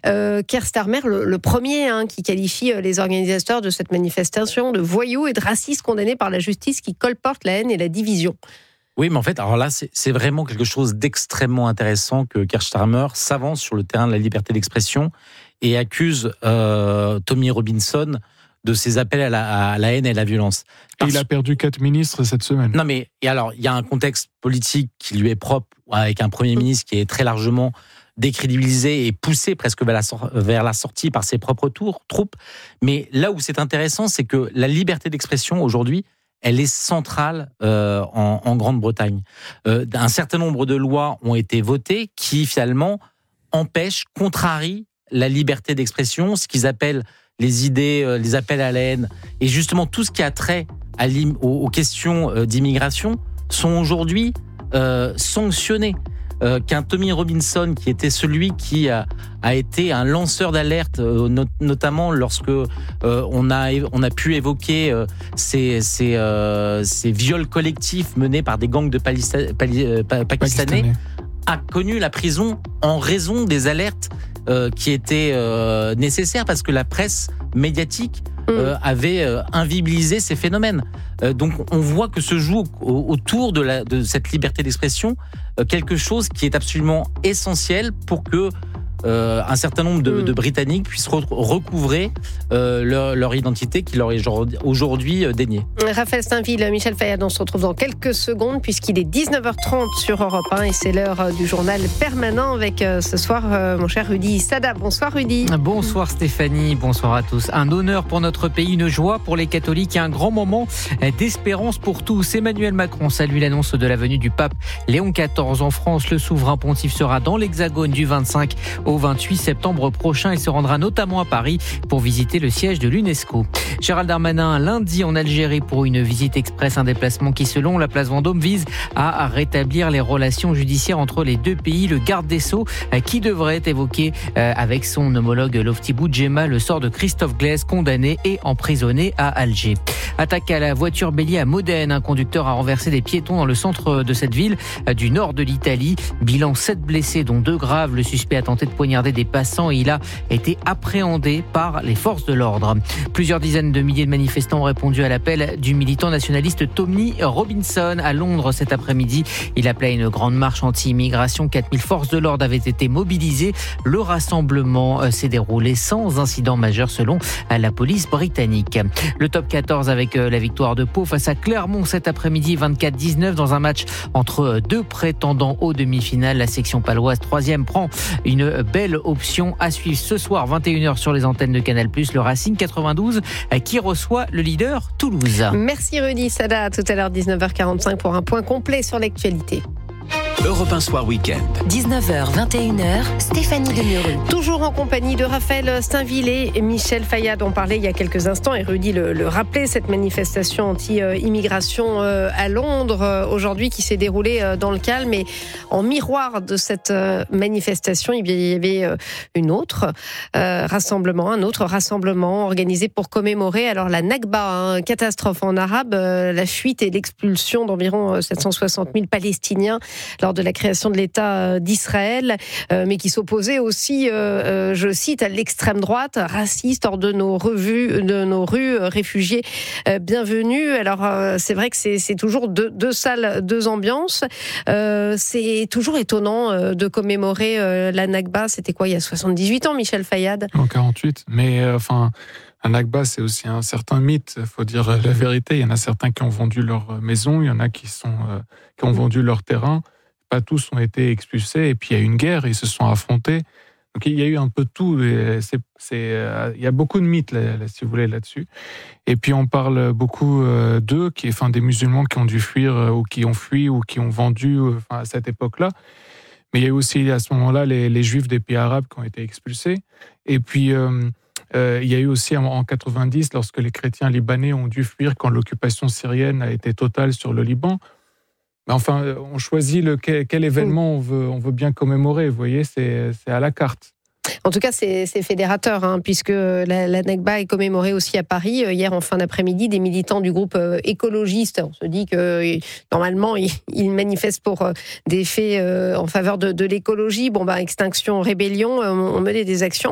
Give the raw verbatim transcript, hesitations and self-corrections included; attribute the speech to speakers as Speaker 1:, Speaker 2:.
Speaker 1: Euh, Keir Starmer, le, le premier hein, qui qualifie les organisateurs de cette manifestation de voyous et de racistes condamnés par la justice qui colportent la haine et la division.
Speaker 2: Oui, mais en fait, alors là, c'est, c'est vraiment quelque chose d'extrêmement intéressant que Keir Starmer s'avance sur le terrain de la liberté d'expression et accuse euh, Tommy Robinson de ses appels à la, à la haine et à la violence.
Speaker 3: Parce... Et il a perdu quatre ministres cette semaine.
Speaker 2: Non, mais et alors, il y a un contexte politique qui lui est propre, avec un Premier ministre qui est très largement décrédibilisé et poussé presque vers la, sor- vers la sortie par ses propres tours, troupes. Mais là où c'est intéressant, c'est que la liberté d'expression, aujourd'hui, elle est centrale euh, en, en Grande-Bretagne. Euh, un certain nombre de lois ont été votées qui, finalement, empêchent, contrarient la liberté d'expression, ce qu'ils appellent les idées, euh, les appels à la haine, et justement tout ce qui a trait à aux, aux questions euh, d'immigration sont aujourd'hui euh, sanctionnés. Euh, qu'un Tommy Robinson, qui était celui qui a, a été un lanceur d'alerte, euh, not, notamment lorsque euh, on, a, on a pu évoquer euh, ces, ces, euh, ces viols collectifs menés par des gangs de Palista, Pali, euh, Pakistanais, Pakistanais, a connu la prison en raison des alertes euh, qui étaient euh, nécessaires, parce que la presse médiatique euh, avait euh, invisibilisé ces phénomènes. Euh, donc on voit que se joue au, autour de, la, de cette liberté d'expression euh, quelque chose qui est absolument essentiel pour que euh, un certain nombre de, de Britanniques puissent re- recouvrer euh, leur, leur identité qui leur est aujourd'hui déniée.
Speaker 1: Raphaël Steinville, Michel Fayad, on se retrouve dans quelques secondes puisqu'il est dix-neuf heures trente sur Europe un et c'est l'heure du journal permanent avec euh, ce soir euh, mon cher Rudy Sada. Bonsoir Rudy.
Speaker 4: Bonsoir Stéphanie, bonsoir à tous. Un honneur pour notre pays, une joie pour les catholiques et un grand moment d'espérance pour tous. Emmanuel Macron salue l'annonce de la venue du pape Léon quatorze en France. Le souverain pontife sera dans l'Hexagone du vingt-cinq au vingt-huit septembre prochain et se rendra notamment à Paris pour visiter le siège de l'UNESCO. Gérald Darmanin lundi en Algérie pour une visite express, un déplacement qui selon la place Vendôme vise à rétablir les relations judiciaires entre les deux pays. Le garde des Sceaux qui devrait évoquer avec son homologue Lofti Boudjema le sort de Christophe Glaise, condamné et emprisonné à Alger. Attaque à la voiture bélier à Modène, un conducteur a renversé des piétons dans le centre de cette ville du nord de l'Italie. Bilan sept blessés dont deux graves. Le suspect a tenté de poignarder des passants et il a été appréhendé par les forces de l'ordre. Plusieurs dizaines de milliers de manifestants ont répondu à l'appel du militant nationaliste Tommy Robinson à Londres cet après-midi. Il appelait à une grande marche anti-immigration. quatre mille forces de l'ordre avaient été mobilisées. Le rassemblement s'est déroulé sans incident majeur selon la police britannique. Le top quatorze avec la victoire de Pau face à Clermont cet après-midi vingt-quatre dix-neuf dans un match entre deux prétendants aux demi-finales. La section paloise troisième prend une belle option à suivre ce soir vingt et une heures sur les antennes de Canal plus, le Racing quatre-vingt-douze qui reçoit le leader Toulouse.
Speaker 1: Merci Rudy Sada, tout à l'heure dix-neuf heures quarante-cinq pour un point complet sur l'actualité.
Speaker 5: Europe un Soir Week-end.
Speaker 6: dix-neuf heures, vingt et une heures, Stéphanie Demureux.
Speaker 1: Toujours en compagnie de Raphaël Steinville et Michel Fayad. On parlait il y a quelques instants, et Rudy le, le rappelait, cette manifestation anti-immigration à Londres aujourd'hui qui s'est déroulée dans le calme. Et en miroir de cette manifestation, il y avait une autre euh, rassemblement, un autre rassemblement organisé pour commémorer alors la Nakba, hein, catastrophe en arabe, euh, la fuite et l'expulsion d'environ sept cent soixante mille Palestiniens lors de la création de l'État d'Israël, euh, mais qui s'opposait aussi, euh, je cite, à l'extrême droite, raciste, hors de nos revues, de nos rues, réfugiés, euh, bienvenue. Alors, euh, c'est vrai que c'est, c'est toujours deux, deux salles, deux ambiances. Euh, c'est toujours étonnant euh, de commémorer euh, la Nakba. C'était quoi, il y a soixante-dix-huit ans, Michel Fayad ?
Speaker 3: En quarante-huit, mais euh, enfin... Un Nakba, c'est aussi un certain mythe, il faut dire la vérité. Il y en a certains qui ont vendu leur maison, il y en a qui, sont, euh, qui ont vendu leur terrain. Pas tous ont été expulsés, et puis il y a eu une guerre, ils se sont affrontés. Donc il y a eu un peu de tout, et c'est, c'est, euh, il y a beaucoup de mythes, là, là, si vous voulez, là-dessus. Et puis on parle beaucoup euh, d'eux, qui, enfin, des musulmans qui ont dû fuir, euh, ou qui ont fui, ou qui ont vendu euh, enfin, à cette époque-là. Mais il y a eu aussi à ce moment-là les, les juifs des pays arabes qui ont été expulsés. Et puis... Euh, Euh, il y a eu aussi en quatre-vingt-dix, lorsque les chrétiens libanais ont dû fuir quand l'occupation syrienne a été totale sur le Liban. Mais enfin, on choisit le, quel, quel événement on veut, on veut bien commémorer, vous voyez, c'est, c'est à la carte.
Speaker 1: En tout cas, c'est, c'est fédérateur, hein, puisque la, la Nakba est commémorée aussi à Paris. Hier, en fin d'après-midi, des militants du groupe euh, écologiste, on se dit que euh, normalement, ils, ils manifestent pour euh, des faits euh, en faveur de, de l'écologie. Bon, bah, Extinction Rébellion, euh, on menait des actions.